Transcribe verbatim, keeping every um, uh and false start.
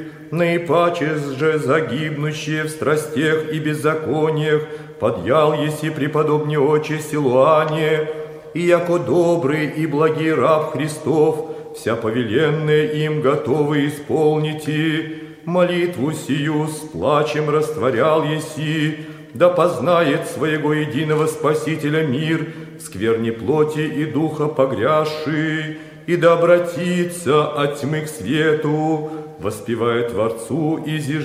Наипаче же загибнущие в страстях и беззакониях, подъял еси преподобный отче Силуане, и яко добрый и благий раб Христов, вся повеленная им готовы исполните, молитву сию с плачем растворял еси, да познает своего единого Спасителя мир, скверни плоти и духа погрязший, и да обратится от тьмы к свету, воспевая Творцу и зиждется